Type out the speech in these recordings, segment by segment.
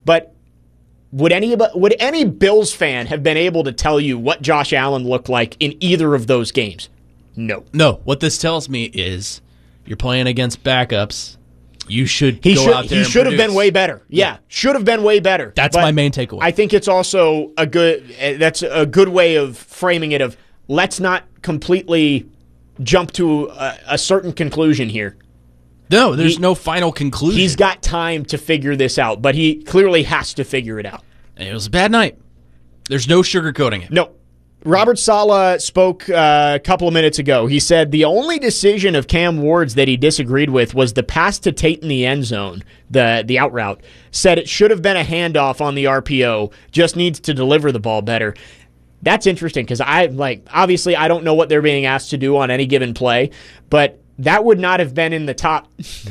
But would any Bills fan have been able to tell you what Josh Allen looked like in either of those games? No. No. What this tells me is you're playing against backups. You should go out there and He should have been way better. Yeah, should have been way better. That's my main takeaway. I think it's also a good way of framing it of let's not completely jump to a certain conclusion here. No, there's no final conclusion. He's got time to figure this out, but he clearly has to figure it out. And it was a bad night. There's no sugarcoating it. No. Robert Saleh spoke a couple of minutes ago. He said the only decision of Cam Ward's that he disagreed with was the pass to Tate in the end zone, the out route. Said it should have been a handoff on the RPO, just needs to deliver the ball better. That's interesting because obviously I don't know what they're being asked to do on any given play, but that would not have been in the top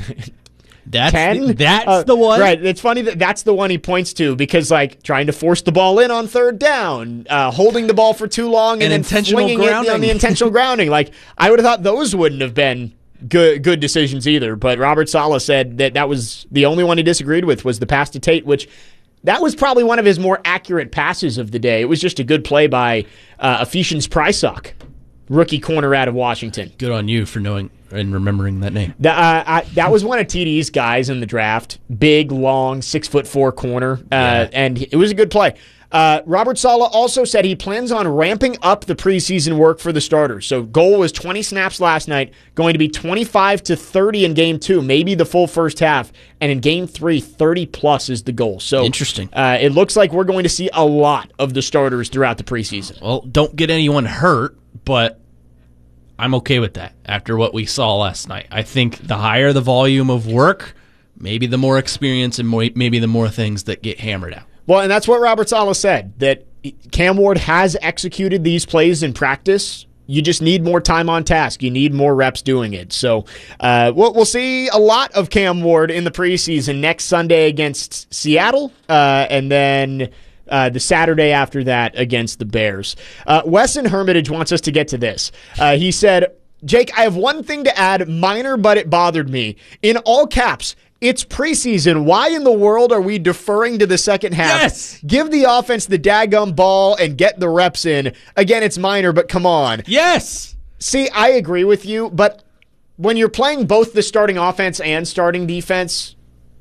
10. That's the one. Right. It's funny that's the one he points to because, trying to force the ball in on third down, holding the ball for too long, and then flinging it on the intentional grounding. I would have thought those wouldn't have been good decisions either. But Robert Saleh said that was the only one he disagreed with was the pass to Tate, which that was probably one of his more accurate passes of the day. It was just a good play by Ephesians Prysock, rookie corner out of Washington. Good on you for knowing and remembering that name. That was one of TD's guys in the draft. Big, long, 6'4" corner, and it was a good play. Robert Saleh also said he plans on ramping up the preseason work for the starters. So goal was 20 snaps last night, going to be 25 to 30 in Game 2, maybe the full first half. And in Game 3, 30-plus is the goal. So interesting. It looks like we're going to see a lot of the starters throughout the preseason. Well, don't get anyone hurt, but I'm okay with that after what we saw last night. I think the higher the volume of work, maybe the more experience and maybe the more things that get hammered out. Well, and that's what Robert Saleh said, that Cam Ward has executed these plays in practice. You just need more time on task. You need more reps doing it. So we'll see a lot of Cam Ward in the preseason next Sunday against Seattle, and then the Saturday after that against the Bears. Wesson Hermitage wants us to get to this. He said, Jake, I have one thing to add, minor, but it bothered me. In all caps, it's preseason. Why in the world are we deferring to the second half? Yes! Give the offense the daggum ball and get the reps in. Again, it's minor, but come on. Yes! See, I agree with you, but when you're playing both the starting offense and starting defense,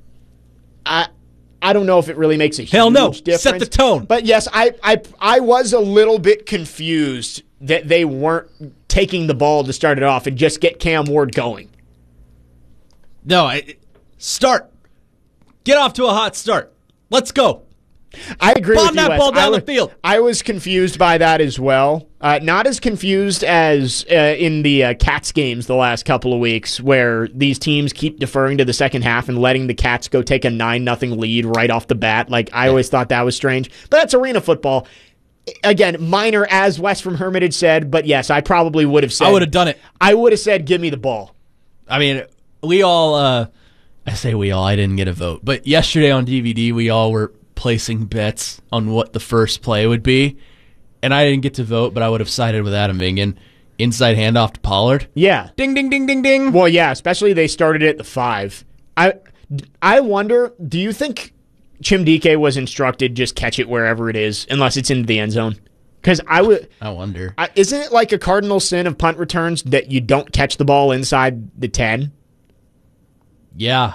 I don't know if it really makes a huge difference. Set the tone. But yes, I was a little bit confused that they weren't taking the ball to start it off and just get Cam Ward going. No, start. Get off to a hot start. Let's go. I agree with you, Bomb that ball down the field. I was confused by that as well. Not as confused as in the Cats games the last couple of weeks where these teams keep deferring to the second half and letting the Cats go take a 9-0 lead right off the bat. I always thought that was strange. But that's arena football. Again, minor, as Wes from Hermitage said, but yes, I probably would have said. I would have done it. I would have said, give me the ball. I mean, we all, I say we all, I didn't get a vote, but yesterday on DVD, we all were placing bets on what the first play would be, and I didn't get to vote, but I would have sided with Adam Vingan. Inside handoff to Pollard. Yeah. Ding, ding, ding, ding, ding. Well, yeah, especially they started it at the 5. I wonder, do you think Chim Dike was instructed just catch it wherever it is, unless it's into the end zone? Because I wonder. Isn't it like a cardinal sin of punt returns that you don't catch the ball inside the 10? Yeah.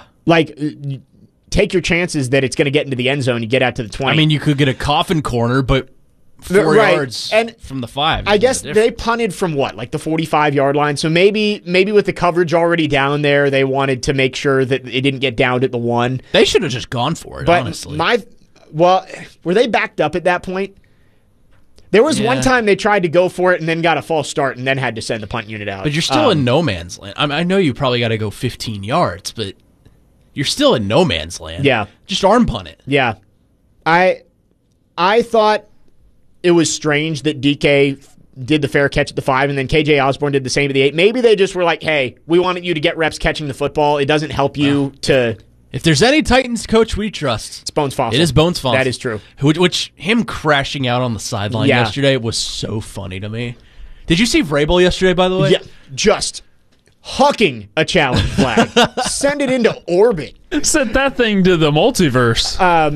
Take your chances that it's going to get into the end zone. You get out to the 20. I mean, you could get a coffin corner, but 4 yards from the 5. I guess they punted from what, the 45-yard line? So maybe with the coverage already down there, they wanted to make sure that it didn't get down at the 1. They should have just gone for it, honestly. Were they backed up at that point? There was one time they tried to go for it and then got a false start and then had to send the punt unit out. But you're still in no man's land. I know you probably got to go 15 yards, but you're still in no man's land. Yeah. Just arm punt it. Yeah. I thought it was strange that DK did the fair catch at the 5 and then KJ Osborne did the same at the 8. Maybe they just were like, hey, we wanted you to get reps catching the football. It doesn't help you to... If there's any Titans coach we trust, it's Bones Fossil. It is Bones Fossil. That is true. Which him crashing out on the sideline yesterday was so funny to me. Did you see Vrabel yesterday, by the way? Yeah, just hucking a challenge flag. Send it into orbit. Sent that thing to the multiverse.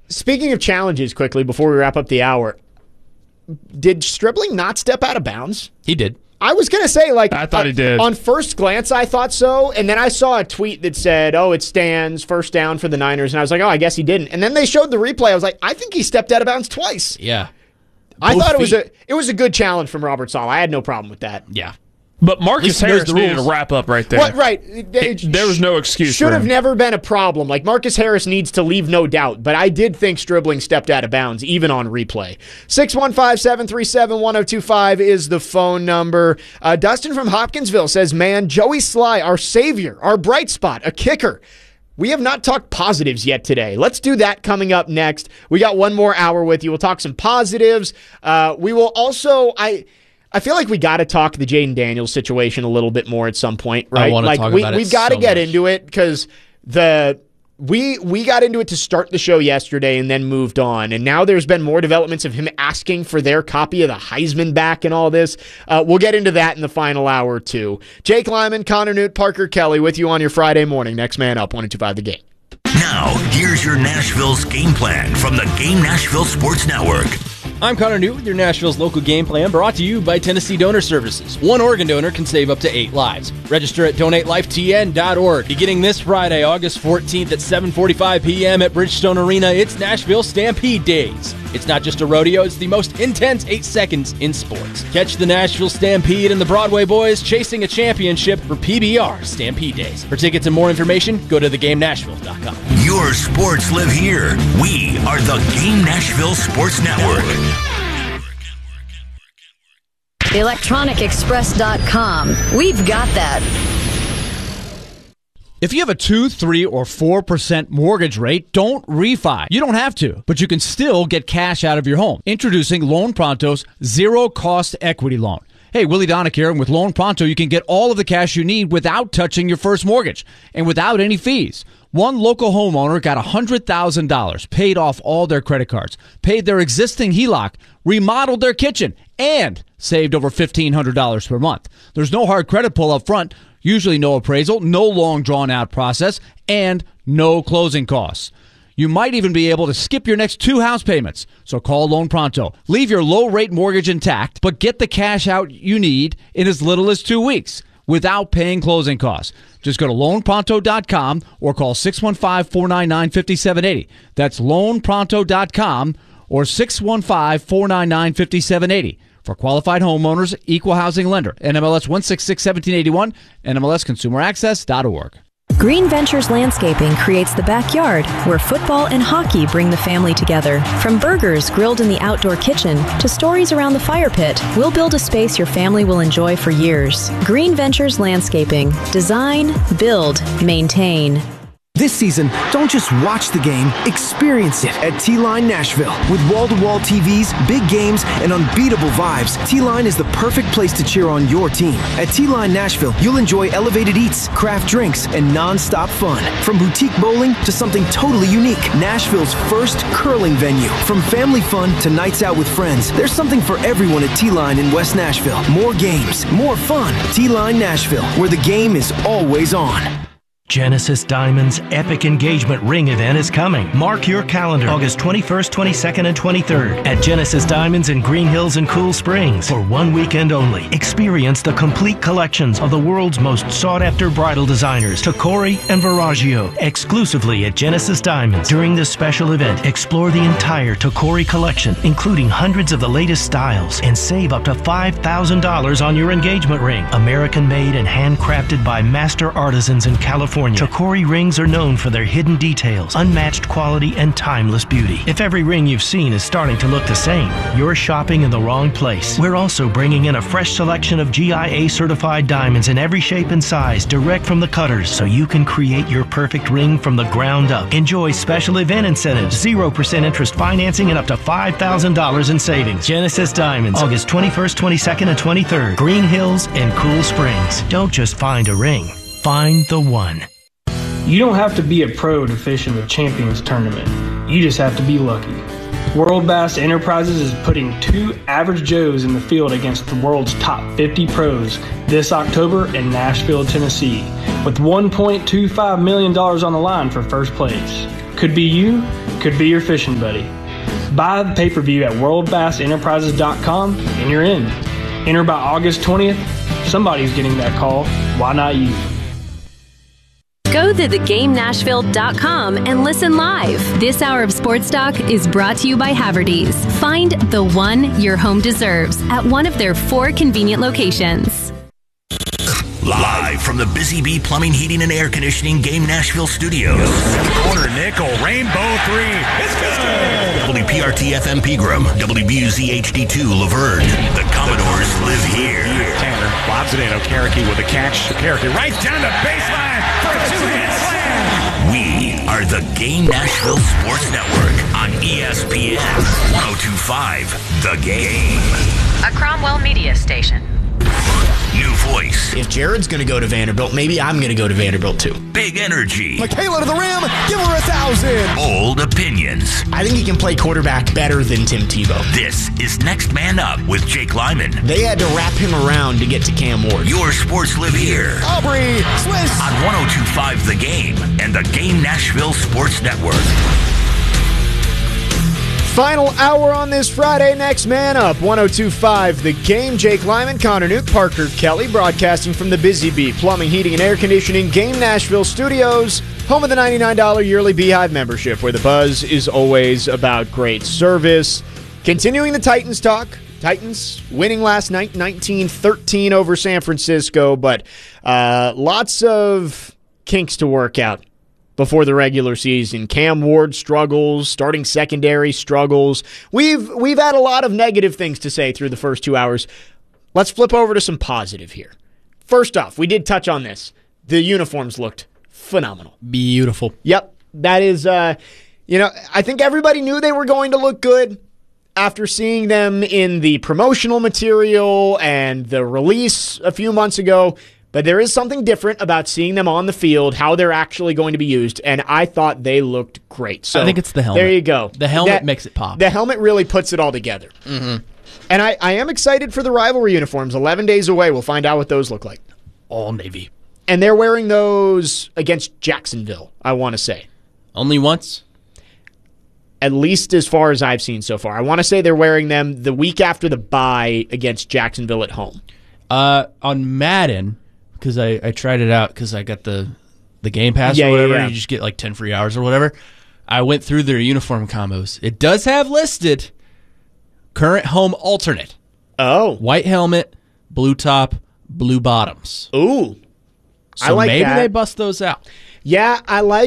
Speaking of challenges, quickly, before we wrap up the hour, did Stribling not step out of bounds? He did. I was going to say, I thought he did. On first glance, I thought so. And then I saw a tweet that said, it stands, first down for the Niners. And I was like, I guess he didn't. And then they showed the replay. I was like, I think he stepped out of bounds twice. Yeah. I thought it was a good challenge from Robert Saleh. I had no problem with that. Yeah. But Marcus Harris needed to wrap up right there. Right. There was no excuse. Should have never been a problem. Like, Marcus Harris needs to leave no doubt. But I did think Stribling stepped out of bounds, even on replay. 615-737-1025 is the phone number. Dustin from Hopkinsville says, man, Joey Sly, our savior, our bright spot, a kicker. We have not talked positives yet today. Let's do that coming up next. We got one more hour with you. We'll talk some positives. We will also... I feel like we got to talk the Jaden Daniels situation a little bit more at some point, right? I want to talk about it. We've got to get into it because we got into it to start the show yesterday and then moved on, and now there's been more developments of him asking for their copy of the Heisman back and all this. We'll get into that in the final hour too. Jake Lyman, Connor Newt, Parker Kelly with you on your Friday morning. Next man up, 102.5 The Game. Now, here's your Nashville's game plan from the Game Nashville Sports Network. I'm Connor Newt with your Nashville's local game plan, brought to you by Tennessee Donor Services. One organ donor can save up to 8 lives. Register at donatelifetn.org. Beginning this Friday, August 14th at 7:45 p.m. at Bridgestone Arena, it's Nashville Stampede Days. It's not just a rodeo, it's the most intense 8 seconds in sports. Catch the Nashville Stampede and the Broadway Boys chasing a championship for PBR Stampede Days. For tickets and more information, go to thegamenashville.com. Your sports live here. We are the Game Nashville Sports Network. ElectronicExpress.com. We've got that. If you have a 2, 3, or 4% mortgage rate, don't refi. You don't have to, but you can still get cash out of your home. Introducing Loan Pronto's zero-cost equity loan. Hey, Willie Donick here, and with Loan Pronto, you can get all of the cash you need without touching your first mortgage and without any fees. One local homeowner got $100,000, paid off all their credit cards, paid their existing HELOC, remodeled their kitchen, and saved over $1,500 per month. There's no hard credit pull up front, usually no appraisal, no long drawn-out process, and no closing costs. You might even be able to skip your next 2 house payments. So call Loan Pronto. Leave your low-rate mortgage intact, but get the cash out you need in as little as 2 weeks without paying closing costs. Just go to loanpronto.com or call 615-499-5780. That's loanpronto.com or 615-499-5780. For qualified homeowners, equal housing lender. NMLS 1661781, NMLSconsumeraccess.org. Green Ventures Landscaping creates the backyard where football and hockey bring the family together. From burgers grilled in the outdoor kitchen to stories around the fire pit, we'll build a space your family will enjoy for years. Green Ventures Landscaping. Design, build, maintain. This season, don't just watch the game, experience it at T-Line Nashville. With wall-to-wall TVs, big games, and unbeatable vibes, T-Line is the perfect place to cheer on your team. At T-Line Nashville, you'll enjoy elevated eats, craft drinks, and non-stop fun. From boutique bowling to something totally unique, Nashville's first curling venue. From family fun to nights out with friends, there's something for everyone at T-Line in West Nashville. More games, more fun. T-Line Nashville, where the game is always on. Genesis Diamonds' epic engagement ring event is coming. Mark your calendar, August 21st, 22nd, and 23rd at Genesis Diamonds in Green Hills and Cool Springs for 1 weekend only. Experience the complete collections of the world's most sought-after bridal designers, Tacori and Verragio, exclusively at Genesis Diamonds. During this special event, explore the entire Tacori collection, including hundreds of the latest styles, and save up to $5,000 on your engagement ring. American-made and handcrafted by master artisans in California. Tacori rings are known for their hidden details, unmatched quality, and timeless beauty. If every ring you've seen is starting to look the same, you're shopping in the wrong place. We're also bringing in a fresh selection of GIA certified diamonds in every shape and size, direct from the cutters, so you can create your perfect ring from the ground up. Enjoy special event incentives, 0% interest financing, and up to $5,000 in savings. Genesis Diamonds, August 21st, 22nd, and 23rd, Green Hills and Cool Springs. Don't just find a ring. Find the one. You don't have to be a pro to fish in the Champions Tournament. You just have to be lucky. World Bass Enterprises is putting 2 average Joes in the field against the world's top 50 pros this October in Nashville, Tennessee, with $1.25 million on the line for first place. Could be you, could be your fishing buddy. Buy the pay-per-view at worldbassenterprises.com and you're in. Enter by August 20th. Somebody's getting that call. Why not you? Go to thegamenashville.com and listen live. This hour of Sports Talk is brought to you by Haverty's. Find the one your home deserves at one of their 4 convenient locations. Live from the Busy Bee Plumbing, Heating, and Air Conditioning Game Nashville studios. Corner nickel, rainbow three. It's good. WPRT FM Pegram, WBUZ HD2 Laverne. The Commodores live here. Tanner lobs it in. Okereke with a catch. Okereke right down the baseline for a two-hit slam. We are the Game Nashville Sports Network on ESPN 102.5 The Game. A Cromwell Media station. New voice. If Jared's going to go to Vanderbilt, maybe I'm going to go to Vanderbilt too. Big energy. Michaela to the rim. Give her 1,000. Bold opinions. I think he can play quarterback better than Tim Tebow. This is Next Man Up with Jake Lyman. They had to wrap him around to get to Cam Ward. Your sports live here. Aubrey Swiss. On 102.5 The Game and the Game Nashville Sports Network. Final hour on this Friday. Next Man Up, 102.5 The Game. Jake Lyman, Connor Newt, Parker Kelly, broadcasting from the Busy Bee Plumbing, Heating, and Air Conditioning Game Nashville Studios, home of the $99 yearly Beehive membership, where the buzz is always about great service. Continuing the Titans talk. Titans winning last night, 19-13 over San Francisco, but lots of kinks to work out before the regular season. Cam Ward struggles, starting secondary struggles. We've had a lot of negative things to say through the first 2 hours. Let's flip over to some positive here. First off, we did touch on this. The uniforms looked phenomenal. Beautiful. Yep. That is, I think everybody knew they were going to look good after seeing them in the promotional material and the release a few months ago. But there is something different about seeing them on the field, how they're actually going to be used, and I thought they looked great. So I think it's the helmet. There you go. The helmet makes it pop. The helmet really puts it all together. Mm-hmm. And I am excited for the rivalry uniforms. 11 days away. We'll find out what those look like. All Navy. And they're wearing those against Jacksonville, I want to say. Only once? At least as far as I've seen so far. I want to say they're wearing them the week after the bye against Jacksonville at home. On Madden, because I tried it out because I got the Game Pass or whatever. Yeah. You just get like 10 free hours or whatever. I went through their uniform combos. It does have listed current home alternate. Oh. White helmet, blue top, blue bottoms. Ooh. So I like maybe that. They bust those out. Yeah,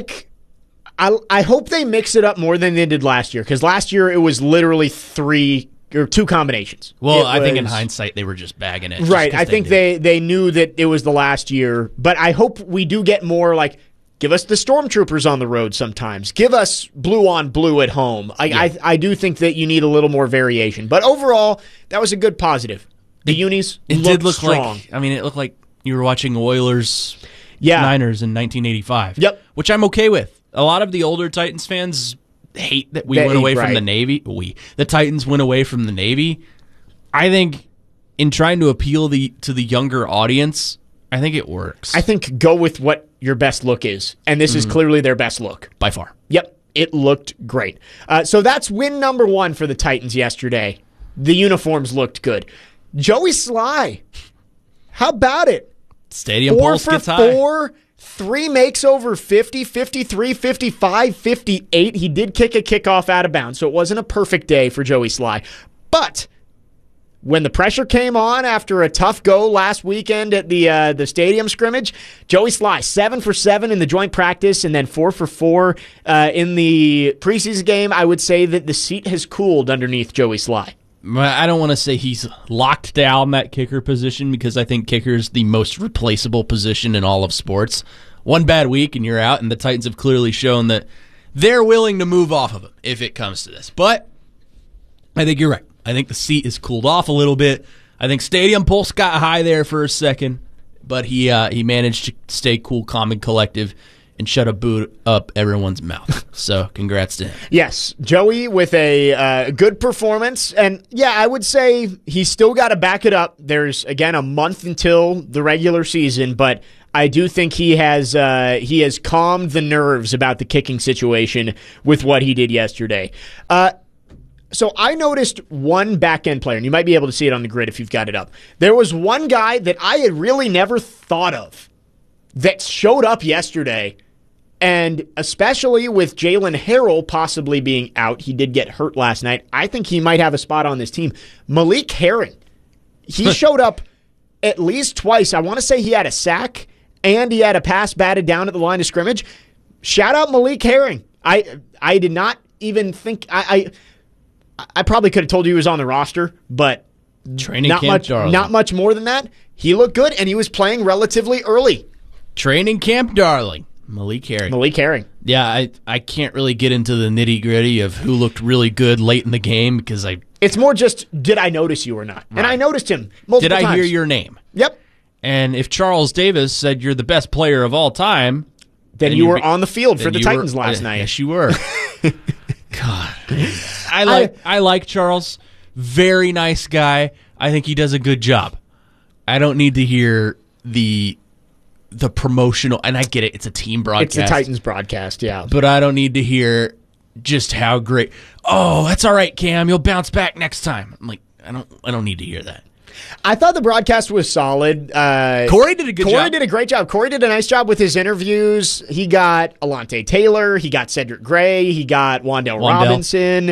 I hope they mix it up more than they did last year, because last year it was literally 3 or 2 combinations. Well, I think in hindsight they were just bagging it. Right. I think they knew that it was the last year, but I hope we do get more like, give us the Stormtroopers on the road sometimes. Give us blue on blue at home. I do think that you need a little more variation. But overall, that was a good positive. The unis did look strong. It looked like you were watching Oilers Niners in 1985. Yep. Which I'm okay with. A lot of the older Titans fans hate that we went away from the Navy. The Titans went away from the Navy. I think in trying to appeal to the younger audience, I think it works. I think go with what your best look is, and this is clearly their best look. By far. Yep, it looked great. So that's win number 1 for the Titans yesterday. The uniforms looked good. Joey Sly, how about it? Stadium pulse gets high. 4 for 4. 3 makes over 50, 53, 55, 58. He did kick a kickoff out of bounds, so it wasn't a perfect day for Joey Sly. But when the pressure came on after a tough go last weekend at the stadium scrimmage, Joey Sly, 7 for 7 in the joint practice and then 4 for 4 in the preseason game. I would say that the seat has cooled underneath Joey Sly. I don't want to say he's locked down that kicker position, because I think kicker is the most replaceable position in all of sports. One bad week and you're out, and the Titans have clearly shown that they're willing to move off of him if it comes to this. But I think you're right. I think the seat is cooled off a little bit. I think stadium pulse got high there for a second, but he managed to stay cool, calm, and collective and shut a boot up everyone's mouth. So congrats to him. Yes, Joey with a good performance. And yeah, I would say he's still got to back it up. There's, again, a month until the regular season, but I do think he has calmed the nerves about the kicking situation with what he did yesterday. So I noticed one back-end player, and you might be able to see it on the grid if you've got it up. There was one guy that I had really never thought of that showed up yesterday, and especially with Jalen Harrell possibly being out, he did get hurt last night. I think he might have a spot on this team. Malik Herring. He showed up at least twice. I want to say he had a sack and he had a pass batted down at the line of scrimmage. Shout out Malik Herring. I did not even think I probably could have told you he was on the roster, but not much more than that. He looked good and he was playing relatively early. Training camp darling. Malik Herring. Yeah, I can't really get into the nitty-gritty of who looked really good late in the game because it's more just, did I notice you or not? Right. And I noticed him multiple times. Did I hear your name? Yep. And if Charles Davis said you're the best player of all time, then you were on the field for the Titans last night. Yes, you were. God. I like Charles. Very nice guy. I think he does a good job. I don't need to hear the promotional, and I get it, it's a team broadcast. It's a Titans broadcast, yeah. But I don't need to hear just how great. Oh, that's all right, Cam. You'll bounce back next time. I'm like, I don't need to hear that. I thought the broadcast was solid. Corey did a good job. Corey did a great job. Corey did a nice job with his interviews. He got Alante Taylor. He got Cedric Gray. He got Wan'Dale Robinson.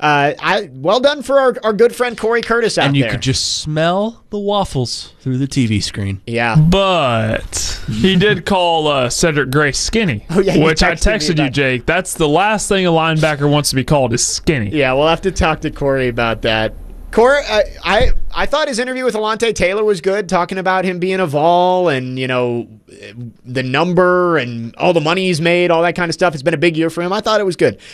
Well done for our good friend Corey Curtis out there. And you could just smell the waffles through the TV screen. Yeah. But he did call Cedric Gray skinny, which I texted you, Jake. That's the last thing a linebacker wants to be called is skinny. Yeah, we'll have to talk to Corey about that. Corey, I thought his interview with Alante Taylor was good, talking about him being a Vol and, the number and all the money he's made, all that kind of stuff. It's been a big year for him. I thought it was good.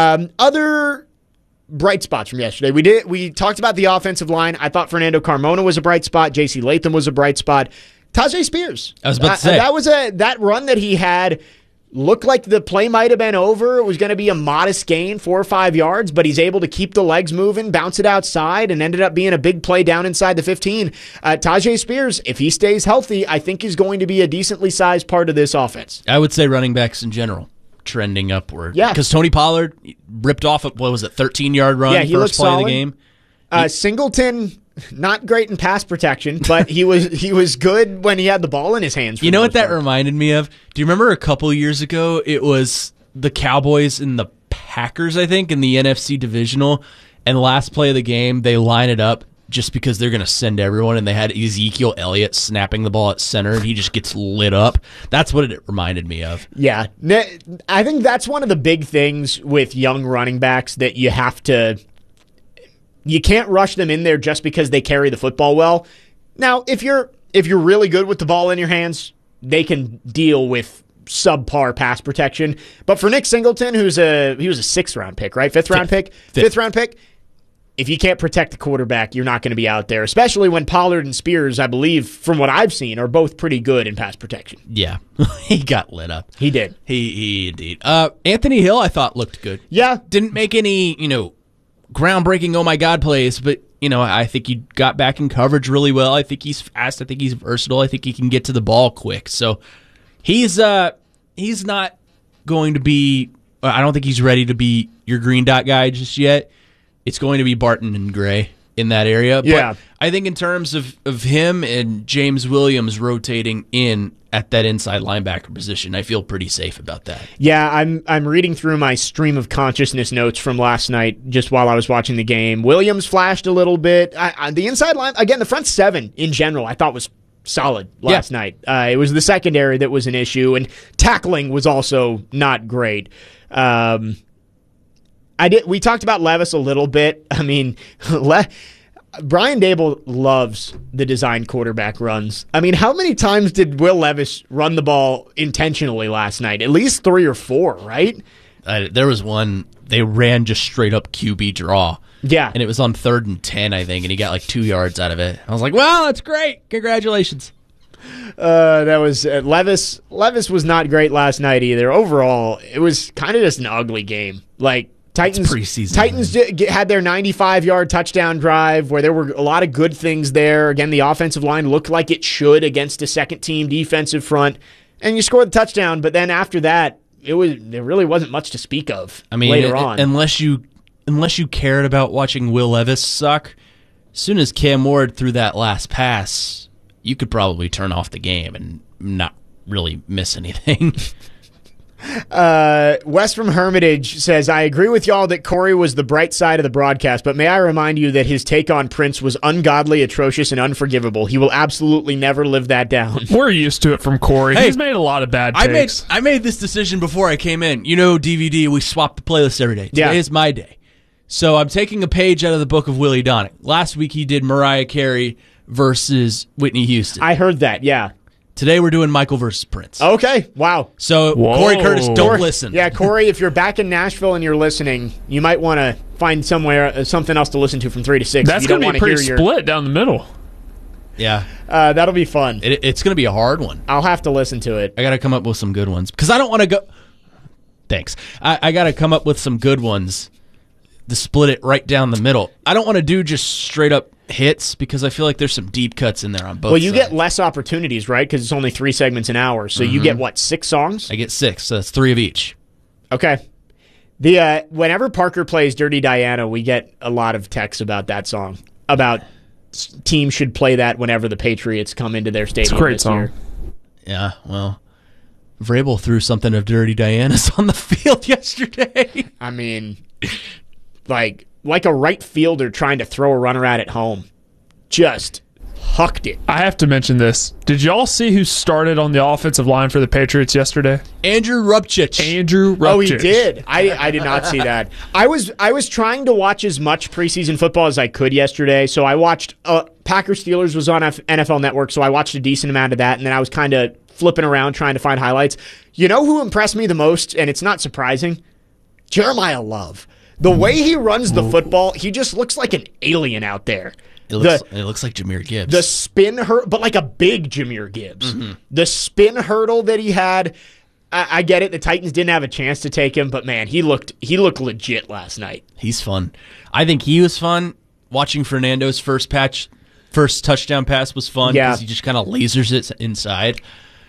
Other bright spots from yesterday. We talked about the offensive line. I thought Fernando Carmona was a bright spot. J.C. Latham was a bright spot. Tajay Spears. I was about to say. That run that he had looked like the play might have been over. It was going to be a modest gain, 4 or 5 yards, but he's able to keep the legs moving, bounce it outside, and ended up being a big play down inside the 15. Tajay Spears, if he stays healthy, I think is going to be a decently sized part of this offense. I would say running backs in general trending upward. Yeah. Because Tony Pollard ripped off a, 13-yard run first play of the game. Singleton, not great in pass protection, but he was good when he had the ball in his hands. You know what that reminded me of? Do you remember a couple years ago, it was the Cowboys and the Packers, I think, in the NFC Divisional, and the last play of the game, they line it up just because they're going to send everyone, and they had Ezekiel Elliott snapping the ball at center, and he just gets lit up. That's what it reminded me of. Yeah. I think that's one of the big things with young running backs that you have to... You can't rush them in there just because they carry the football well. Now, if you're really good with the ball in your hands, they can deal with subpar pass protection. But for Nick Singleton, he was a 6th round pick, right? Fifth round pick. If you can't protect the quarterback, you're not going to be out there, especially when Pollard and Spears, I believe, from what I've seen, are both pretty good in pass protection. Yeah, he got lit up. He did. He indeed. Anthony Hill, I thought, looked good. Yeah. Didn't make any, groundbreaking, oh my God plays, but I think he got back in coverage really well. I think he's fast. I think he's versatile. I think he can get to the ball quick. So he's not going to be. I don't think he's ready to be your green dot guy just yet. It's going to be Barton and Gray in that area. Yeah. But I think in terms of him and James Williams rotating in at that inside linebacker position, I feel pretty safe about that. Yeah, I'm reading through my stream of consciousness notes from last night just while I was watching the game. Williams flashed a little bit. The inside line, again, the front 7 in general, I thought was solid last night. It was the secondary that was an issue, and tackling was also not great. We talked about Levis a little bit. I mean, Brian Daboll loves the design quarterback runs. I mean, how many times did Will Levis run the ball intentionally last night? At least 3 or 4, right? There was one, they ran just straight up QB draw. Yeah. And it was on 3rd and 10, I think, and he got like 2 yards out of it. I was like, well, that's great. Congratulations. That was Levis. Levis was not great last night either. Overall, it was kind of just an ugly game. Like, Titans had their 95-yard touchdown drive where there were a lot of good things there. Again, the offensive line looked like it should against a second-team defensive front, and you scored the touchdown. But then after that, there really wasn't much to speak of. Later on, unless you cared about watching Will Levis suck, as soon as Cam Ward threw that last pass, you could probably turn off the game and not really miss anything. Wes from Hermitage says, I agree with y'all that Corey was the bright side of the broadcast, but may I remind you that his take on Prince was ungodly, atrocious, and unforgivable. He will absolutely never live that down. We're used to it from Corey. Hey, he's made a lot of bad takes. I made this decision before I came in. DVD, we swap the playlist every day. Today is my day. So I'm taking a page out of the book of Willie Donick. Last week he did Mariah Carey versus Whitney Houston. I heard that, yeah. Today we're doing Michael versus Prince. Okay, wow. So, Corey Curtis, don't listen. Yeah, Corey, if you're back in Nashville and you're listening, you might want to find something else to listen to from 3 to 6. That's going to be pretty split down the middle. Yeah. That'll be fun. It's going to be a hard one. I'll have to listen to it. I got to come up with some good ones. Because I don't want to go... Thanks. I got to come up with some good ones to split it right down the middle. I don't want to do just straight up hits because I feel like there's some deep cuts in there on both sides. You get less opportunities, right? Because it's only 3 segments an hour. So you get, 6 songs? I get 6, so that's 3 of each. Okay. Whenever Parker plays Dirty Diana, we get a lot of texts about that song. About teams should play that whenever the Patriots come into their stadium. It's a great song. Year. Yeah, well, Vrabel threw something of Dirty Diana's on the field yesterday. I mean, like a right fielder trying to throw a runner out at home. Just hucked it. I have to mention this. Did y'all see who started on the offensive line for the Patriots yesterday? Andrew Rupchich. Oh, he did. I did not see that. I was trying to watch as much preseason football as I could yesterday, so I watched Packers Steelers was on NFL Network, so I watched a decent amount of that, and then I was kind of flipping around trying to find highlights. You know who impressed me the most, and it's not surprising? Jeremiah Love. The way he runs the football, he just looks like an alien out there. It looks like Jahmyr Gibbs. The spin hurdle, but like a big Jahmyr Gibbs. Mm-hmm. The spin hurdle that he had, I get it. The Titans didn't have a chance to take him, but man, he looked legit last night. He's fun. I think he was fun. Watching Fernando's first touchdown pass was fun because he just kind of lasers it inside.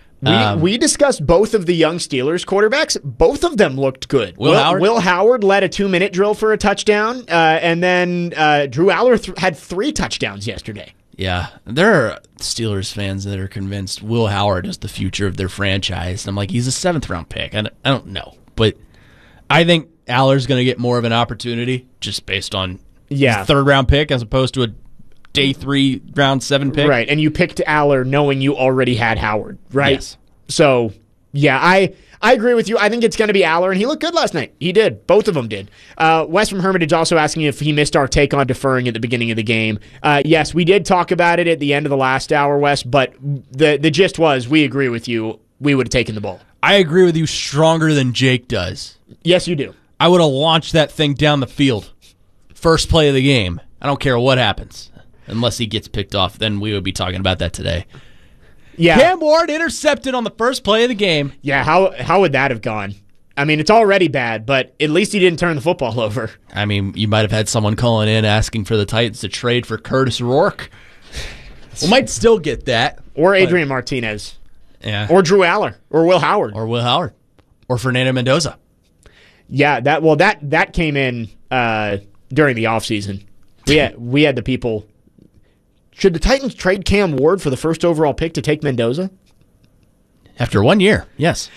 We discussed both of the young Steelers quarterbacks. Both of them looked good. Will Howard led a 2-minute drill for a touchdown, and then Drew Aller had 3 touchdowns yesterday. Yeah, there are Steelers fans that are convinced Will Howard is the future of their franchise. I'm like, he's a 7th-round pick. I don't know, but I think Aller's going to get more of an opportunity just based on his 3rd-round pick as opposed to a day 3, round 7 pick. Right, and you picked Aller knowing you already had Howard, right? Yes. So, yeah, I agree with you. I think it's going to be Aller, and he looked good last night. He did. Both of them did. Wes from Hermitage also asking if he missed our take on deferring at the beginning of the game. Yes, we did talk about it at the end of the last hour, Wes, but the gist was we agree with you. We would have taken the ball. I agree with you stronger than Jake does. Yes, you do. I would have launched that thing down the field. First play of the game. I don't care what happens. Unless he gets picked off, then we would be talking about that today. Yeah. Cam Ward intercepted on the first play of the game. Yeah, how would that have gone? I mean, it's already bad, but at least he didn't turn the football over. I mean, you might have had someone calling in asking for the Titans to trade for Curtis Rourke. We might still get that. Or Adrian Martinez. Yeah. Or Drew Aller. Or Will Howard. Or Fernando Mendoza. Yeah, that came in during the offseason. We had the people... Should the Titans trade Cam Ward for the first overall pick to take Mendoza? After 1 year, yes.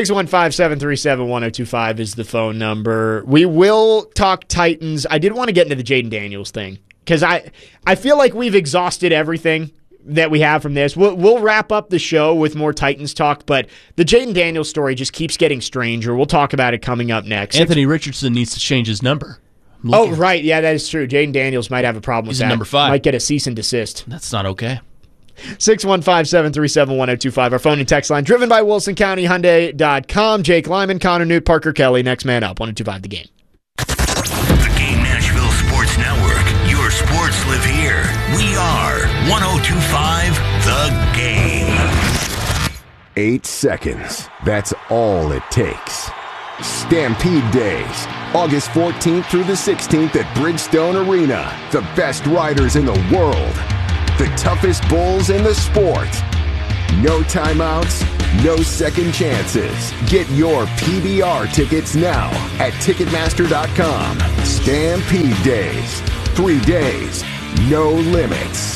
615-737-1025 is the phone number. We will talk Titans. I did want to get into the Jaden Daniels thing because I feel like we've exhausted everything that we have from this. We'll wrap up the show with more Titans talk, but the Jaden Daniels story just keeps getting stranger. We'll talk about it coming up next. Anthony Richardson needs to change his number. Oh, right. Yeah, that is true. Jaden Daniels might have a problem with that. He's number 5. Might get a cease and desist. That's not okay. 615-737-1025. Our phone and text line driven by WilsonCountyHyundai.com. Jake Lyman, Connor Newt, Parker Kelly. Next man up. 1025 The Game. The Game Nashville Sports Network. Your sports live here. We are 1025 The Game. 8 seconds. That's all it takes. Stampede Days, August 14th through the 16th at Bridgestone Arena. The best riders in the world. The toughest bulls in the sport. No timeouts, no second chances. Get your PBR tickets now at Ticketmaster.com. Stampede Days. 3 days, no limits.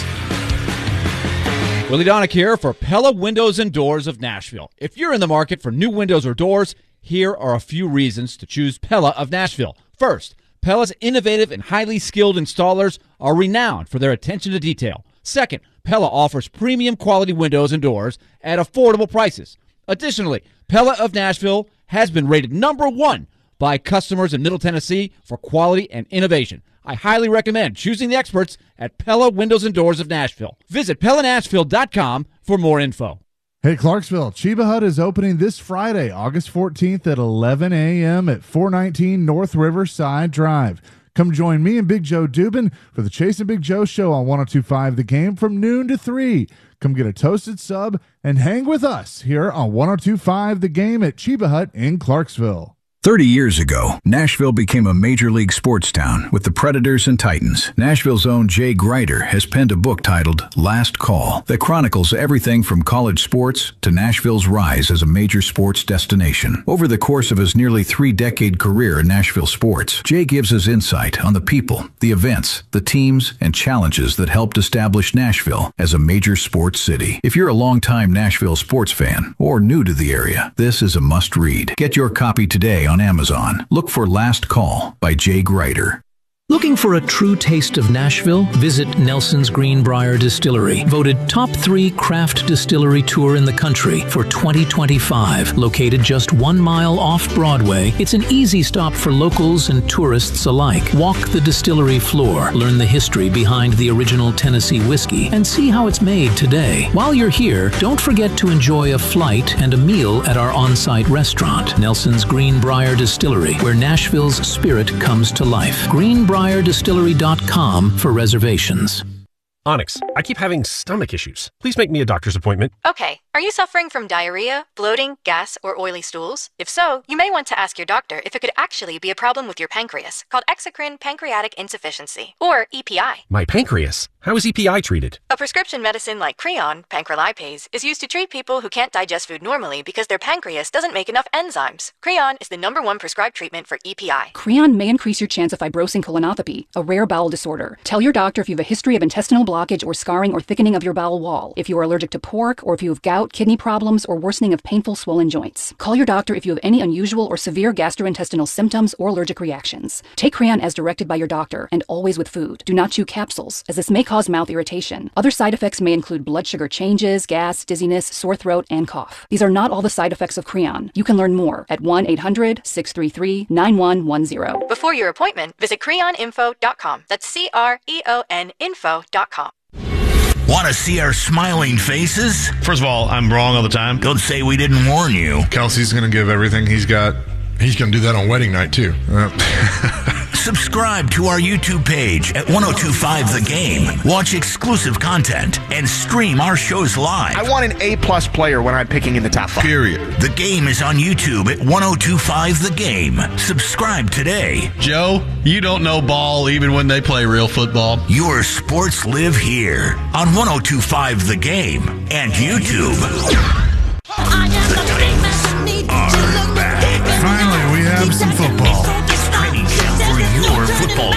Willie Donick here for Pella Windows and Doors of Nashville. If you're in the market for new windows or doors, here are a few reasons to choose Pella of Nashville. First, Pella's innovative and highly skilled installers are renowned for their attention to detail. Second, Pella offers premium quality windows and doors at affordable prices. Additionally, Pella of Nashville has been rated #1 by customers in Middle Tennessee for quality and innovation. I highly recommend choosing the experts at Pella Windows and Doors of Nashville. Visit PellaNashville.com for more info. Hey, Clarksville, Chiba Hut is opening this Friday, August 14th at 11 a.m. at 419 North Riverside Drive. Come join me and Big Joe Dubin for the Chase and Big Joe Show on 102.5 The Game from noon to 3. Come get a toasted sub and hang with us here on 102.5 The Game at Chiba Hut in Clarksville. 30 years ago, Nashville became a major league sports town with the Predators and Titans. Nashville's own Jay Grider has penned a book titled Last Call that chronicles everything from college sports to Nashville's rise as a major sports destination. Over the course of his nearly 3-decade career in Nashville sports, Jay gives us insight on the people, the events, the teams, and challenges that helped establish Nashville as a major sports city. If you're a longtime Nashville sports fan or new to the area, this is a must-read. Get your copy today on Amazon. Look for Last Call by Jay Grider. Looking for a true taste of Nashville? Visit Nelson's Greenbrier Distillery, voted top 3 craft distillery tour in the country for 2025. Located just 1 mile off Broadway, it's an easy stop for locals and tourists alike. Walk the distillery floor, learn the history behind the original Tennessee whiskey, and see how it's made today. While you're here, don't forget to enjoy a flight and a meal at our on-site restaurant, Nelson's Greenbrier Distillery, where Nashville's spirit comes to life. GreenbrierDistillery.com for reservations. Onyx, I keep having stomach issues. Please make me a doctor's appointment. Okay, are you suffering from diarrhea, bloating, gas, or oily stools? If so, you may want to ask your doctor if it could actually be a problem with your pancreas, called exocrine pancreatic insufficiency, or EPI. My pancreas? How is EPI treated? A prescription medicine like Creon, pancrelipase, is used to treat people who can't digest food normally because their pancreas doesn't make enough enzymes. Creon is the #1 prescribed treatment for EPI. Creon may increase your chance of fibrosing colonopathy, a rare bowel disorder. Tell your doctor if you have a history of intestinal blockage or scarring or thickening of your bowel wall, if you are allergic to pork, or if you have gout, kidney problems, or worsening of painful swollen joints. Call your doctor if you have any unusual or severe gastrointestinal symptoms or allergic reactions. Take Creon as directed by your doctor, and always with food. Do not chew capsules, as this may cause mouth irritation. Other side effects may include blood sugar changes, gas, dizziness, sore throat, and cough. These are not all the side effects of Creon. You can learn more at 1-800-633-9110. Before your appointment, visit creoninfo.com. That's CREON info.com. Want to see our smiling faces? First of all, I'm wrong all the time. Don't say we didn't warn you. Kelsey's going to give everything he's got. He's going to do that on wedding night, too. Subscribe to our YouTube page at 1025 The Game. Watch exclusive content and stream our shows live. I want an A-plus player when I'm picking in the top 5. Period. The Game is on YouTube at 1025 The Game. Subscribe today. Joe, you don't know ball even when they play real football. Your sports live here on 1025 The Game and YouTube. Finally, we have some football. It's training camp for your football.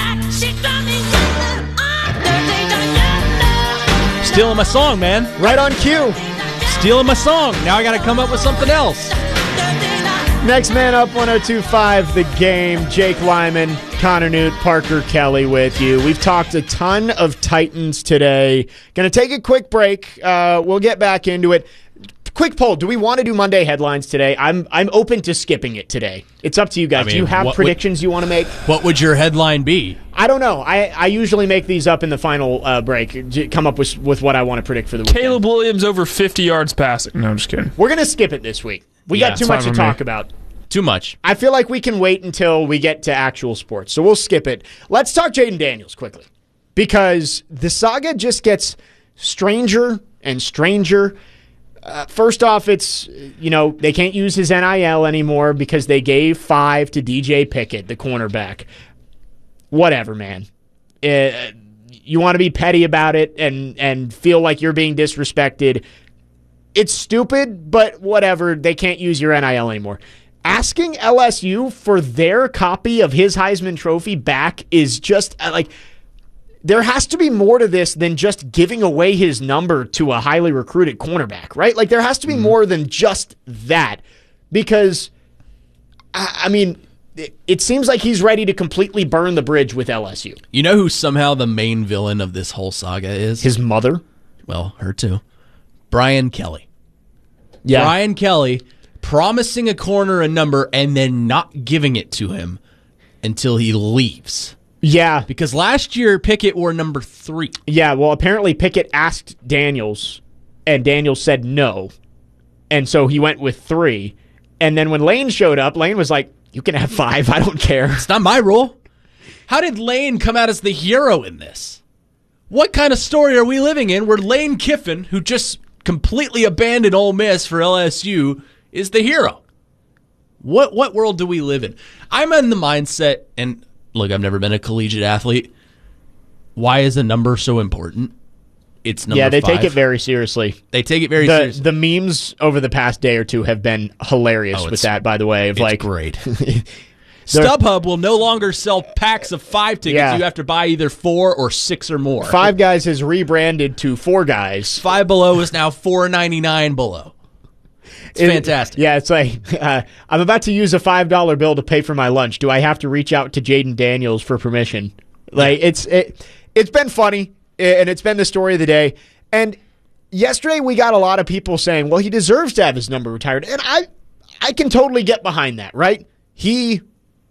Stealing my song, man. Right on cue. Stealing my song. Now I got to come up with something else. Next man up, 102.5 The Game. Jake Lyman, Connor Newt, Parker Kelly with you. We've talked a ton of Titans today. Going to take a quick break. We'll get back into it. Quick poll, do we want to do Monday headlines today? I'm open to skipping it today. It's up to you guys. Do you have predictions you want to make? What would your headline be? I don't know. I usually make these up in the final break. Come up with what I want to predict for the weekend. Caleb Williams over 50 yards passing. No, I'm just kidding. We're going to skip it this week. We got too much to talk about. Too much. I feel like we can wait until we get to actual sports, so we'll skip it. Let's talk Jaden Daniels quickly, because the saga just gets stranger and stranger. First off, it's, they can't use his NIL anymore because they gave 5 to DJ Pickett, the cornerback. Whatever, man. You want to be petty about it and feel like you're being disrespected. It's stupid, but whatever. They can't use your NIL anymore. Asking LSU for their copy of his Heisman Trophy back is just there has to be more to this than just giving away his number to a highly recruited cornerback, right? Like, there has to be more than just that, because, it seems like he's ready to completely burn the bridge with LSU. You know who somehow the main villain of this whole saga is? His mother? Well, her too. Brian Kelly. Yeah. Brian Kelly promising a corner a number and then not giving it to him until he leaves. Yeah. Because last year, Pickett wore number 3. Yeah, well, apparently Pickett asked Daniels, and Daniels said no. And so he went with 3. And then when Lane showed up, Lane was like, you can have 5. I don't care. It's not my rule. How did Lane come out as the hero in this? What kind of story are we living in where Lane Kiffin, who just completely abandoned Ole Miss for LSU, is the hero? What world do we live in? I'm in the mindset, and look, I've never been a collegiate athlete. Why is a number so important? It's number 5. Yeah, they take it very seriously. They take it very seriously. The memes over the past day or two have been hilarious with that, by the way. It's great. StubHub will no longer sell packs of 5 tickets. Yeah. You have to buy either 4 or 6 or more. 5 Guys has rebranded to 4 Guys. Five Below is now $4.99 below. It's fantastic. Yeah, it's like, I'm about to use a $5 bill to pay for my lunch. Do I have to reach out to Jaden Daniels for permission? Like, it's been funny, and it's been the story of the day. And yesterday we got a lot of people saying, well, he deserves to have his number retired. And I can totally get behind that, right? He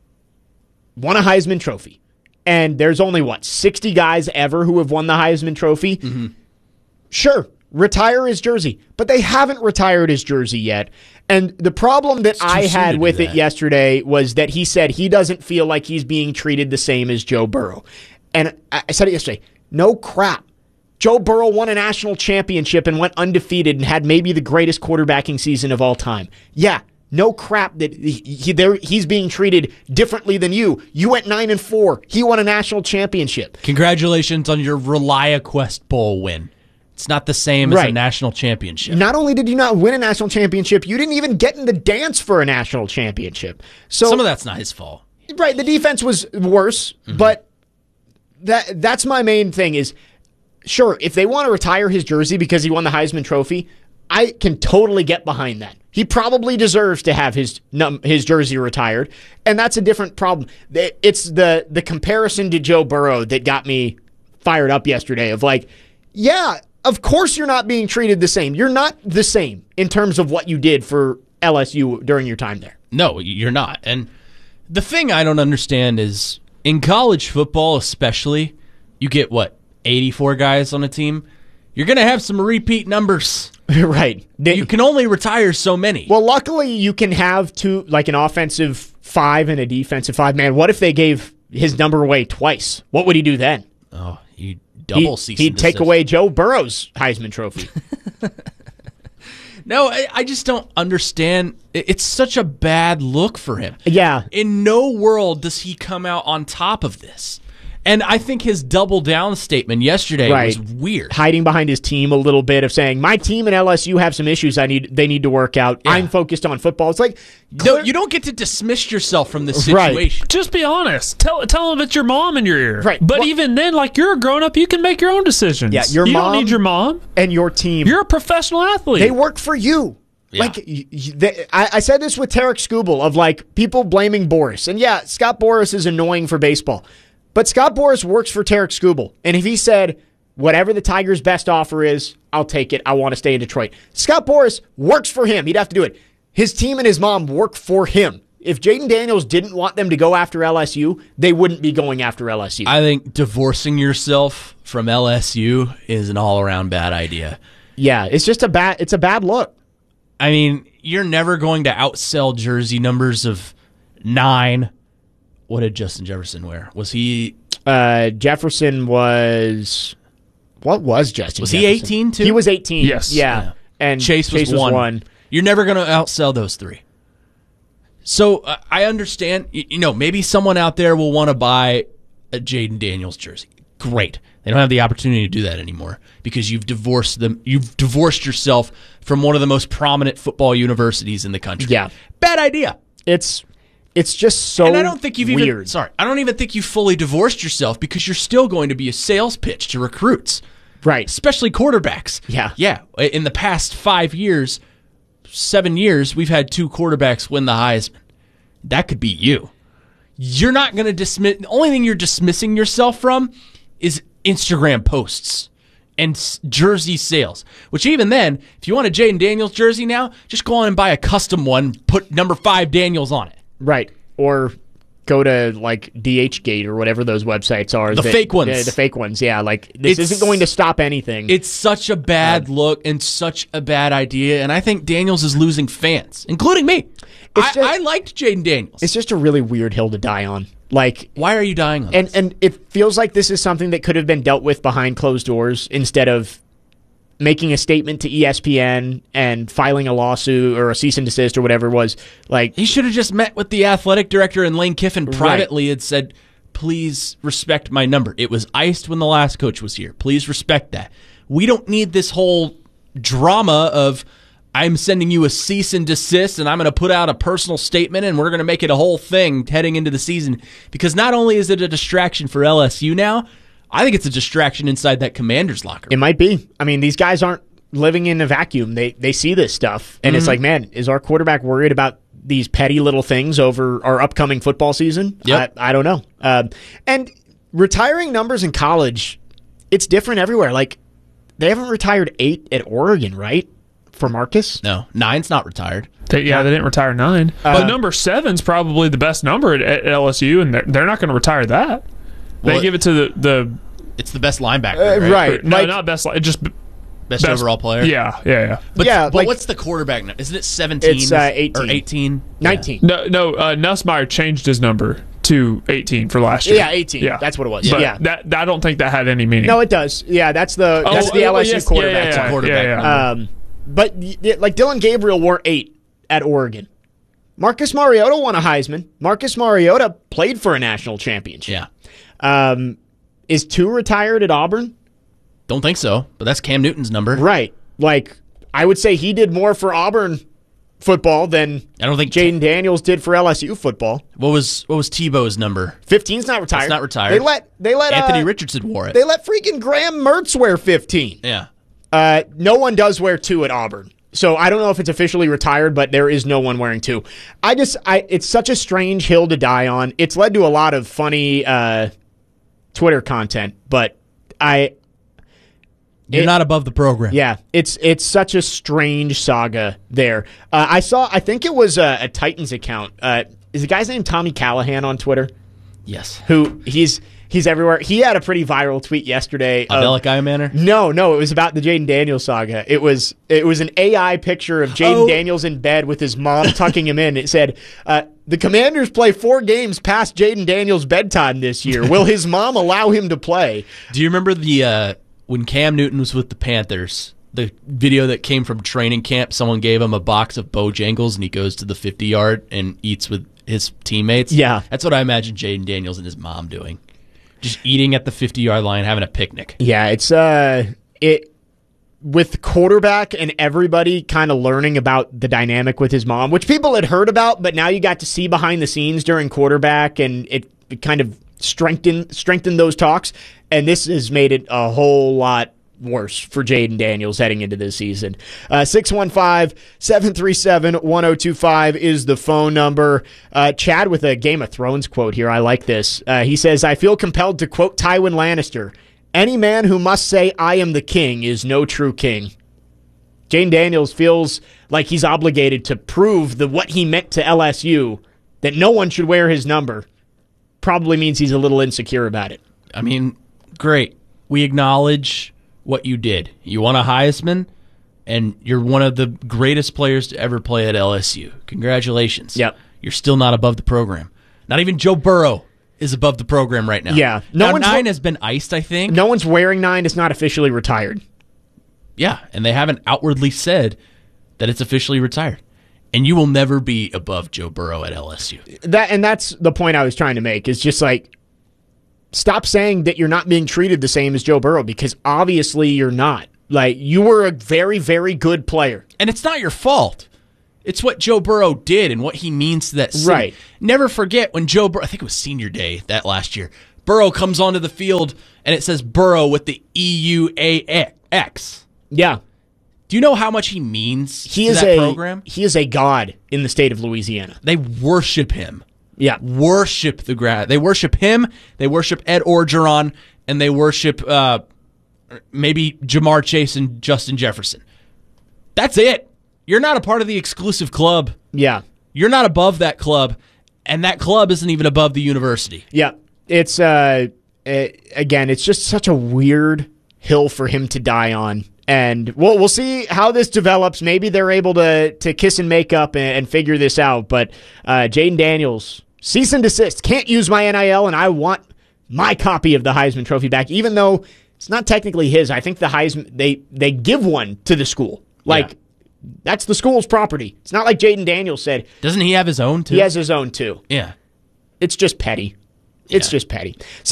won a Heisman Trophy. And there's only, 60 guys ever who have won the Heisman Trophy? Mm-hmm. Sure. Retire his jersey, but they haven't retired his jersey yet. And the problem that I had with it yesterday was that he said he doesn't feel like he's being treated the same as Joe Burrow. And I said it yesterday, no crap. Joe Burrow won a national championship and went undefeated and had maybe the greatest quarterbacking season of all time. Yeah, no crap that he's being treated differently than you. You went 9-4. He won a national championship. Congratulations on your ReliaQuest Bowl win. It's not the same as a national championship. Not only did you not win a national championship, you didn't even get in the dance for a national championship. So some of that's not his fault. Right, the defense was worse, but that's my main thing is, sure, if they want to retire his jersey because he won the Heisman Trophy, I can totally get behind that. He probably deserves to have his jersey retired, and that's a different problem. It's the comparison to Joe Burrow that got me fired up yesterday of like, yeah, of course you're not being treated the same. You're not the same in terms of what you did for LSU during your time there. No, you're not. And the thing I don't understand is in college football especially, you get, 84 guys on a team? You're going to have some repeat numbers. Right. You can only retire so many. Well, luckily you can have two, like an offensive 5 and a defensive 5. Man, what if they gave his number away twice? What would he do then? Oh, he'd take away Joe Burrow's Heisman Trophy. No, I just don't understand. It's such a bad look for him. Yeah. In no world does he come out on top of this. And I think his double down statement yesterday was weird. Hiding behind his team a little bit of saying, my team and LSU have some issues they need to work out. Yeah. I'm focused on football. It's like, no, you don't get to dismiss yourself from this situation. Right. Just be honest. Tell him it's your mom in your ear. Right. But even then, you're a grown up, you can make your own decisions. Yeah, you don't need your mom and your team. You're a professional athlete. They work for you. Yeah. I said this with Tarek Skubal of people blaming Boris. And yeah, Scott Boras is annoying for baseball. But Scott Boras works for Tarek Skubal. And if he said, whatever the Tigers' best offer is, I'll take it. I want to stay in Detroit. Scott Boras works for him. He'd have to do it. His team and his mom work for him. If Jaden Daniels didn't want them to go after LSU, they wouldn't be going after LSU. I think divorcing yourself from LSU is an all-around bad idea. Yeah, it's just a bad look. I mean, you're never going to outsell jersey numbers of 9. What did Justin Jefferson wear? Was he... Jefferson was... What was Justin Was Jefferson? he 18 too? He was 18. Yes. Yeah. and Chase was one. You're never going to outsell those three. So I understand, maybe someone out there will want to buy a Jayden Daniels jersey. Great. They don't have the opportunity to do that anymore because you've divorced them. You've divorced yourself from one of the most prominent football universities in the country. Yeah. Bad idea. It's just so and I don't think you've weird. I don't even think you fully divorced yourself because you're still going to be a sales pitch to recruits. Right. Especially quarterbacks. Yeah. Yeah. In the past 7 years, we've had 2 quarterbacks win the Heisman. That could be you. You're not going to dismiss. The only thing you're dismissing yourself from is Instagram posts and jersey sales. Which even then, if you want a Jayden Daniels jersey now, just go on and buy a custom one, put number 5 Daniels on it. Right. Or go to like DHgate or whatever those websites are. The fake ones. The fake ones, yeah. Like this isn't going to stop anything. It's such a bad look and such a bad idea, and I think Daniels is losing fans, including me. I liked Jayden Daniels. It's just a really weird hill to die on. Like, why are you dying on this? And it feels like this is something that could have been dealt with behind closed doors instead of making a statement to ESPN and filing a lawsuit or a cease and desist or whatever it was. Like, he should have just met with the athletic director and Lane Kiffin privately and said, please respect my number. It was iced when the last coach was here. Please respect that. We don't need this whole drama of I'm sending you a cease and desist and I'm going to put out a personal statement and we're going to make it a whole thing heading into the season. Because not only is it a distraction for LSU now, I think it's a distraction inside that Commanders locker room. It might be. I mean, these guys aren't living in a vacuum. They see this stuff. And it's like, man, is our quarterback worried about these petty little things over our upcoming football season? Yep. I don't know. And retiring numbers in college, it's different everywhere. Like, they haven't retired 8 at Oregon, right? For Marcus? No, 9's not retired. They didn't retire 9. But number 7's probably the best number at LSU, and they're not going to retire that. They give it to the it's the best linebacker, right? No, not best. Just best overall player. Yeah. But what's the quarterback now? Isn't it 17? It's 18. Or 18? 19. No. Nussmeier changed his number to 18 for last year. Yeah, 18. Yeah. That's what it was. But yeah. That I don't think that had any meaning. No, it does. Yeah, that's the LSU quarterback. But like Dylan Gabriel wore 8 at Oregon. Marcus Mariota won a Heisman. Marcus Mariota played for a national championship. Yeah. Is 2 retired at Auburn? Don't think so, but that's Cam Newton's number. Right. Like, I would say he did more for Auburn football than I don't think Jayden Daniels did for LSU football. What was Tebow's number? 15's not retired. It's not retired. They let Anthony Richardson wore it. They let freaking Graham Mertz wear 15. Yeah. No one does wear 2 at Auburn. So I don't know if it's officially retired, but there is no one wearing 2. It's such a strange hill to die on. It's led to a lot of funny Twitter content, but you're not above the program. Yeah, it's such a strange saga there. I think it was a Titans account. Is the guy's name Tommy Callahan on Twitter? Yes. Who he's everywhere. He had a pretty viral tweet yesterday. Abelic Manor? No, it was about the Jayden Daniels saga. It was an AI picture of Jayden Daniels in bed with his mom tucking him in. It said, the Commanders play 4 games past Jayden Daniels' bedtime this year. Will his mom allow him to play? Do you remember when Cam Newton was with the Panthers, the video that came from training camp? Someone gave him a box of Bojangles, and he goes to the 50-yard and eats with his teammates. Yeah. That's what I imagine Jayden Daniels and his mom doing. Just eating at the 50-yard line, having a picnic. Yeah, it's with quarterback and everybody kind of learning about the dynamic with his mom, which people had heard about, but now you got to see behind the scenes during quarterback, and it kind of strengthened those talks, and this has made it a whole lot worse for Jayden Daniels heading into this season. 615-737-1025 is the phone number. Chad with a Game of Thrones quote here. I like this. He says, I feel compelled to quote Tywin Lannister. Any man who must say, I am the king, is no true king. Jayden Daniels feels like he's obligated to prove that what he meant to LSU, that no one should wear his number, probably means he's a little insecure about it. I mean, great. We acknowledge what you did. You won a Heisman, and you're one of the greatest players to ever play at LSU. Congratulations. Yep. You're still not above the program. Not even Joe Burrow is above the program right now. Yeah. Now 9 has been iced, I think. No one's wearing 9. It's not officially retired. Yeah, and they haven't outwardly said that it's officially retired. And you will never be above Joe Burrow at LSU. That's the point I was trying to make, is just like, stop saying that you're not being treated the same as Joe Burrow, because obviously you're not. Like, you were a very, very good player. And it's not your fault. It's what Joe Burrow did and what he means to that city. Right. Never forget when Joe Burrow, I think it was senior day that last year, Burrow comes onto the field and it says Burrow with the EUAX. Yeah. Do you know how much he means to that program? He is a god in the state of Louisiana. They worship him. Yeah. Worship the grad. They worship him. They worship Ed Orgeron, and they worship maybe Jamar Chase and Justin Jefferson. That's it. You're not a part of the exclusive club. Yeah. You're not above that club, and that club isn't even above the university. Yeah. It's, again, it's just such a weird hill for him to die on. And we'll see how this develops. Maybe they're able to kiss and make up and figure this out. But Jaden Daniels, cease and desist. Can't use my NIL, and I want my copy of the Heisman Trophy back, even though it's not technically his. I think the Heisman, they give one to the school. Like, that's the school's property. It's not like Jaden Daniels said. Doesn't he have his own, too? He has his own, too. Yeah. It's just petty. It's just petty.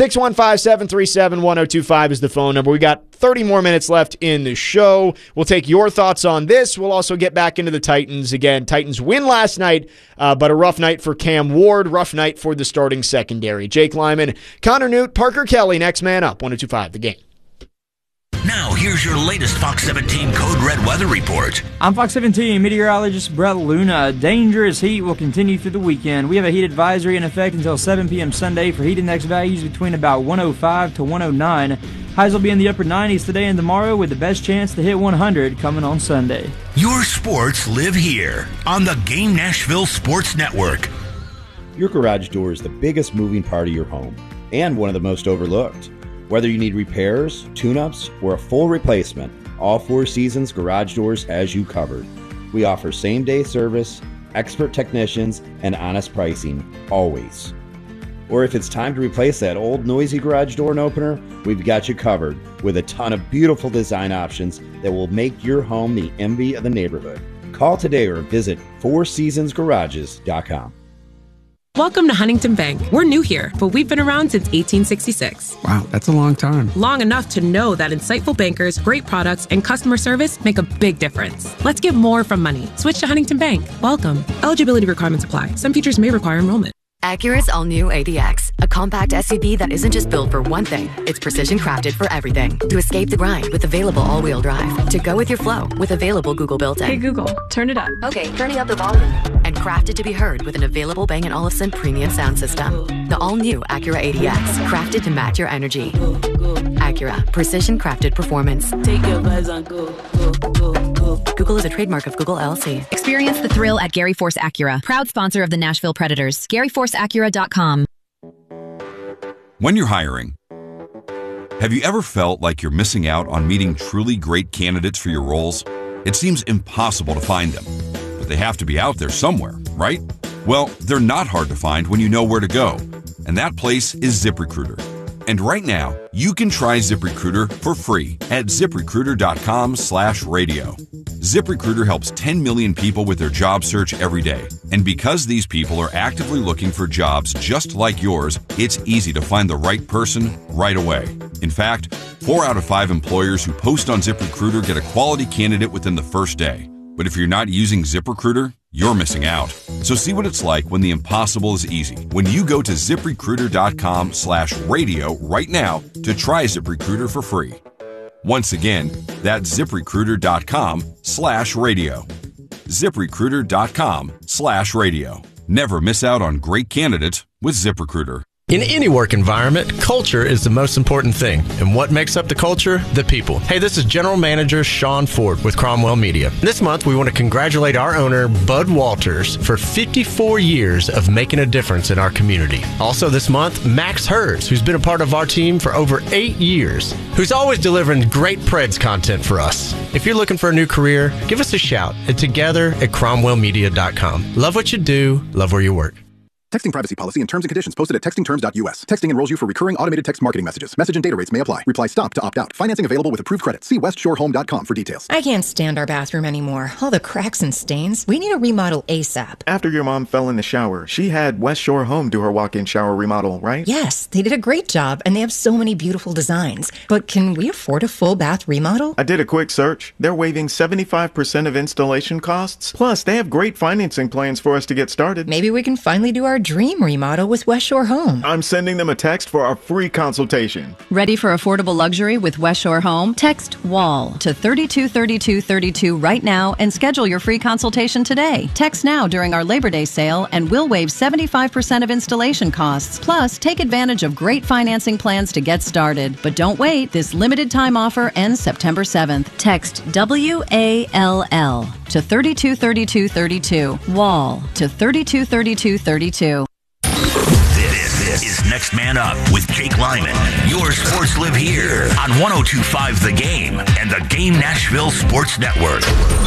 615-737-1025 is the phone number. We got 30 more minutes left in the show. We'll take your thoughts on this. We'll also get back into the Titans again. Titans win last night, but a rough night for Cam Ward, rough night for the starting secondary. Jake Lyman, Connor Newt, Parker Kelly, next man up, 102.5 The Game. Now, here's your latest Fox 17 Code Red weather report. I'm Fox 17 meteorologist Brett Luna. Dangerous heat will continue through the weekend. We have a heat advisory in effect until 7 p.m. Sunday for heat index values between about 105 to 109. Highs will be in the upper 90s today and tomorrow, with the best chance to hit 100 coming on Sunday. Your sports live here on the Game Nashville Sports Network. Your garage door is the biggest moving part of your home and one of the most overlooked. Whether you need repairs, tune-ups, or a full replacement, all Four Seasons Garage Doors has you covered. We offer same-day service, expert technicians, and honest pricing, always. Or if it's time to replace that old noisy garage door opener, we've got you covered with a ton of beautiful design options that will make your home the envy of the neighborhood. Call today or visit fourseasonsgarages.com. Welcome to Huntington Bank. We're new here, but we've been around since 1866. Wow, that's a long time. Long enough to know that insightful bankers, great products, and customer service make a big difference. Let's get more from money. Switch to Huntington Bank. Welcome. Eligibility requirements apply. Some features may require enrollment. Acura's all-new ADX, a compact SUV that isn't just built for one thing, it's precision crafted for everything. To escape the grind with available all-wheel drive. To go with your flow with available Google built-in. Hey Google, turn it up. Okay, turning up the volume. And crafted to be heard with an available Bang & Olufsen premium sound system. The all-new Acura ADX, crafted to match your energy. Acura, precision crafted performance. Take your buzz on go. Google is a trademark of Google LLC. Experience the thrill at Gary Force Acura, proud sponsor of the Nashville Predators. GaryForceAcura.com. When you're hiring, have you ever felt like you're missing out on meeting truly great candidates for your roles? It seems impossible to find them, but they have to be out there somewhere, right? Well, they're not hard to find when you know where to go, and that place is ZipRecruiter. And right now, you can try ZipRecruiter for free at ZipRecruiter.com/radio. ZipRecruiter helps 10 million people with their job search every day. And because these people are actively looking for jobs just like yours, it's easy to find the right person right away. In fact, 4 out of 5 employers who post on ZipRecruiter get a quality candidate within the first day. But if you're not using ZipRecruiter, you're missing out. So see what it's like when the impossible is easy. When you go to ZipRecruiter.com/radio right now to try ZipRecruiter for free. Once again, that's ZipRecruiter.com/radio. ZipRecruiter.com/radio. Never miss out on great candidates with ZipRecruiter. In any work environment, culture is the most important thing. And what makes up the culture? The people. Hey, this is General Manager Sean Ford with Cromwell Media. This month, we want to congratulate our owner, Bud Walters, for 54 years of making a difference in our community. Also this month, Max Hers, who's been a part of our team for over 8 years, who's always delivering great Preds content for us. If you're looking for a new career, give us a shout at together@cromwellmedia.com. Love what you do, love where you work. Texting privacy policy and terms and conditions posted at textingterms.us. Texting enrolls you for recurring automated text marketing messages. Message and data rates may apply. Reply STOP to opt out. Financing available with approved credit. See westshorehome.com for details. I can't stand our bathroom anymore. All the cracks and stains. We need a remodel ASAP. After your mom fell in the shower, she had West Shore Home do her walk-in shower remodel, right? Yes, they did a great job, and they have so many beautiful designs. But can we afford a full bath remodel? I did a quick search. They're waiving 75% of installation costs. Plus, they have great financing plans for us to get started. Maybe we can finally do our dream remodel with West Shore Home. I'm sending them a text for our free consultation. Ready for affordable luxury with West Shore Home? Text WALL to 323232 right now and schedule your free consultation today. Text now during our Labor Day sale and we'll waive 75% of installation costs. Plus, take advantage of great financing plans to get started. But don't wait. This limited time offer ends September 7th. Text WALL to 323232. WALL to 323232. This is Next Man Up with Jake Lyman. Your sports live here on 102.5 The Game and the Game Nashville Sports Network.